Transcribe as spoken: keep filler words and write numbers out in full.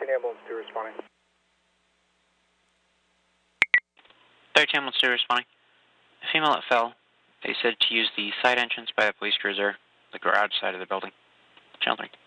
thirteen ambulance two responding. thirteen ambulance two responding. A female that fell, they said to use the side entrance by the police cruiser, the garage side of the building. Channel three.